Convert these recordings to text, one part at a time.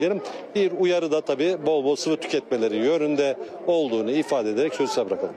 Bir uyarı da tabii bol bol sıvı tüketmeleri yönünde olduğunu ifade ederek sözü size bırakalım.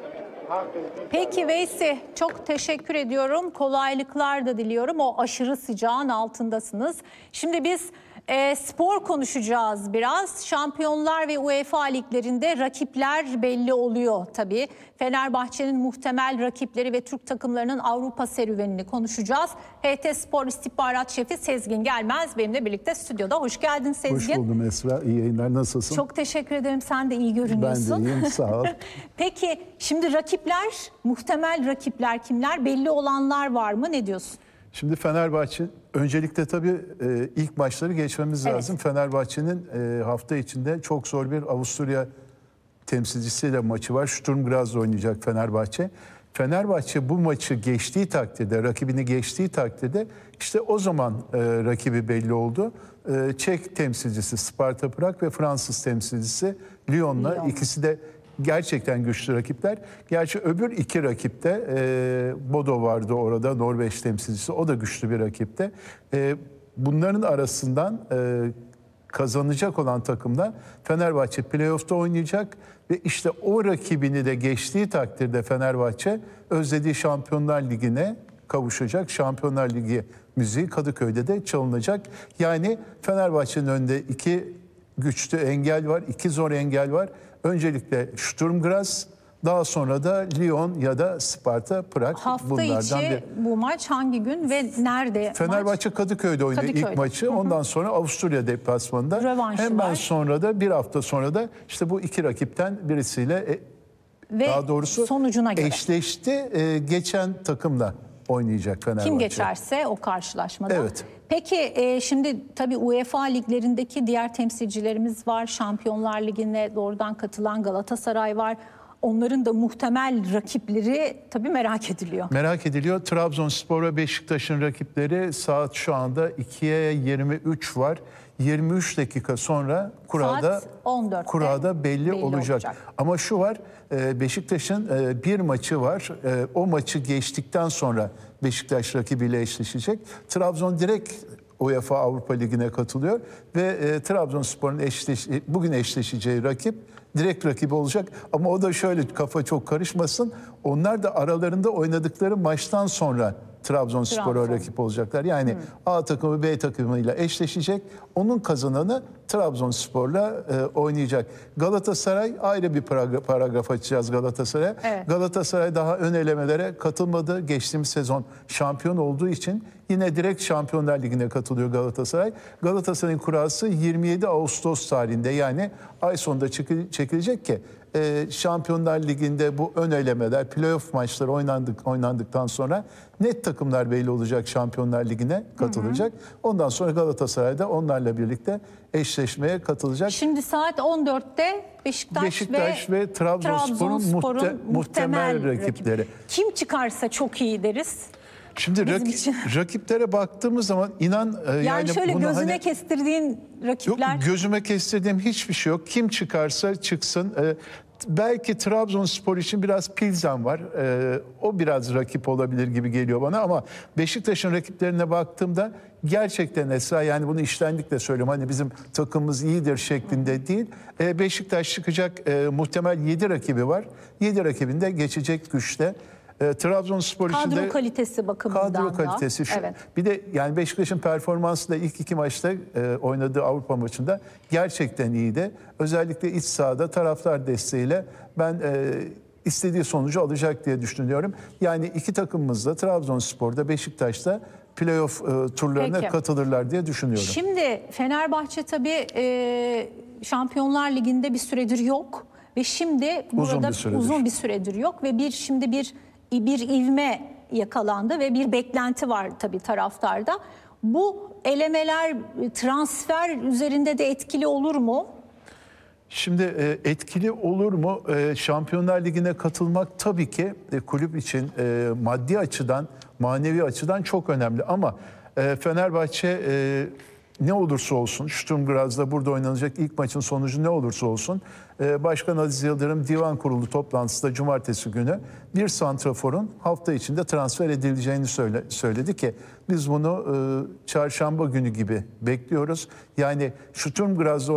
Peki Veysi, çok teşekkür ediyorum. Kolaylıklar da diliyorum. O aşırı sıcağın altındasınız. Şimdi biz spor konuşacağız biraz. Şampiyonlar ve UEFA liglerinde rakipler belli oluyor tabii. Fenerbahçe'nin muhtemel rakipleri ve Türk takımlarının Avrupa serüvenini konuşacağız. HT Spor İstihbarat Şefi Sezgin Gelmez benimle birlikte stüdyoda. Hoş geldin Sezgin. Hoş buldum Esra. İyi yayınlar. Nasılsın? Çok teşekkür ederim. Sen de iyi görünüyorsun. Ben de iyiyim. Sağ ol. Peki şimdi rakipler, muhtemel rakipler kimler? Belli olanlar var mı? Ne diyorsun? Şimdi Fenerbahçe, öncelikle tabii ilk maçları geçmemiz lazım. Fenerbahçe'nin hafta içinde çok zor bir Avusturya temsilcisiyle maçı var. Sturm Graz'la oynayacak Fenerbahçe. Fenerbahçe bu maçı geçtiği takdirde, rakibini geçtiği takdirde işte o zaman rakibi belli oldu. Çek temsilcisi Sparta Prag ve Fransız temsilcisi Lyon'la ikisi de gerçekten güçlü rakipler. Gerçi öbür iki rakipte Bodo vardı orada, Norveç temsilcisi. O da güçlü bir rakipte. Bunların arasından kazanacak olan takımda Fenerbahçe playoff'ta oynayacak ve işte o rakibini de geçtiği takdirde Fenerbahçe özlediği Şampiyonlar Ligi'ne kavuşacak. Şampiyonlar Ligi müziği Kadıköy'de de çalınacak. Yani Fenerbahçe'nin önünde iki güçlü engel var, iki zor engel var. Öncelikle Sturm Graz, daha sonra da Lyon ya da Sparta Prag. Hafta içi bu maç hangi gün ve nerede? Fenerbahçe Kadıköy'de oynuyor ilk maçı. Ondan sonra Avusturya deplasmanında. Rövanşı hemen var. sonra da bir hafta sonra da işte bu iki rakipten birisiyle ve daha doğrusu sonucuna göre eşleşti. Geçen takımla oynayacak Fenerbahçe. kim geçerse o karşılaşmada. Evet. Peki şimdi tabii UEFA liglerindeki diğer temsilcilerimiz var. Şampiyonlar Ligi'ne doğrudan katılan Galatasaray var. Onların da muhtemel rakipleri tabii merak ediliyor. Merak ediliyor. Trabzonspor ve Beşiktaş'ın rakipleri saat şu anda 2'ye 23 var. 23 dakika sonra kurada belli olacak. Ama şu var, Beşiktaş'ın bir maçı var. O maçı geçtikten sonra Beşiktaş rakibiyle eşleşecek. Trabzon direkt UEFA Avrupa Ligi'ne katılıyor ve Trabzonspor'un bugün eşleşeceği rakip direkt rakibi olacak. Ama o da şöyle, kafa çok karışmasın. Onlar da aralarında oynadıkları maçtan sonra Trabzonspor'a rakip olacaklar. Yani A takımı B takımıyla eşleşecek. Onun kazananı Trabzonspor'la oynayacak. Galatasaray ayrı bir paragraf açacağız Galatasaray'a. Evet. Galatasaray daha ön elemelere katılmadı. Geçtiğimiz sezon şampiyon olduğu için yine direkt Şampiyonlar Ligi'ne katılıyor Galatasaray. Galatasaray'ın kurası 27 Ağustos tarihinde, yani ay sonunda çekilecek ki Şampiyonlar Ligi'nde bu ön elemeler, playoff maçları oynandıktan sonra net takımlar belli olacak, Şampiyonlar Ligi'ne katılacak. Ondan sonra Galatasaray da onlarla birlikte eşleşmeye katılacak. Şimdi saat 14'te Beşiktaş ve Trabzonspor'un muhtemel rakipleri. Kim çıkarsa çok iyi deriz. Şimdi rakiplere baktığımız zaman inan yani şöyle gözüne kestirdiğin rakipler. Yok, gözüme kestirdiğim hiçbir şey yok. Kim çıkarsa çıksın. Belki Trabzonspor için biraz Pilsen var. O biraz rakip olabilir gibi geliyor bana, ama Beşiktaş'ın rakiplerine baktığımda gerçekten Esra, yani bunu içtenlikle söylüyorum. Hani bizim takımımız iyidir şeklinde değil. Beşiktaş çıkacak, muhtemel 7 rakibi var. 7 rakibinde geçecek güçte. Trabzonspor için de kadro kalitesi bakımından kadro kalitesi şu. Evet. Bir de yani Beşiktaş'ın performansı da ilk iki maçta oynadığı Avrupa maçında gerçekten iyiydi. Özellikle iç sahada taraftar desteğiyle ben istediği sonucu alacak diye düşünüyorum. Yani iki takımımız da, Trabzonspor'da, Beşiktaş'ta playoff turlarına katılırlar diye düşünüyorum. Şimdi Fenerbahçe tabii Şampiyonlar Ligi'nde bir süredir yok ve şimdi burada uzun bir süredir yok ve şimdi bir ivme yakalandı ve bir beklenti var tabii taraftarda. Bu elemeler transfer üzerinde de etkili olur mu? Şimdi etkili olur mu? Şampiyonlar Ligi'ne katılmak tabii ki kulüp için maddi açıdan, manevi açıdan çok önemli. Ama Fenerbahçe ne olursa olsun, Sturm Graz'da burada oynanacak ilk maçın sonucu ne olursa olsun, Başkan Aziz Yıldırım Divan Kurulu toplantısında cumartesi günü bir santraforun hafta içinde transfer edileceğini söyledi ki biz bunu çarşamba günü gibi bekliyoruz. Yani Sturm Graz'da